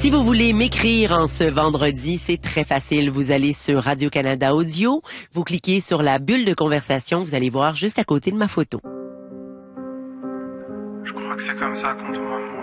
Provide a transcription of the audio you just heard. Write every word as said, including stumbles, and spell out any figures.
Si vous voulez m'écrire en ce vendredi, c'est très facile. Vous allez sur Radio-Canada Audio, vous cliquez sur la bulle de conversation, vous allez voir juste à côté de ma photo. Je crois que c'est comme ça qu'on tombe amoureux.